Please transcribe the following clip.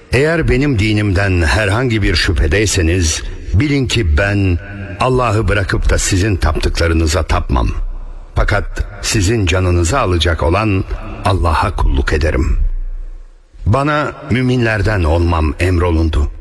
Eğer benim dinimden herhangi bir şüphedeyseniz bilin ki ben Allah'ı bırakıp da sizin taptıklarınıza tapmam. Fakat sizin canınızı alacak olan Allah'a kulluk ederim. Bana müminlerden olmam emrolundu.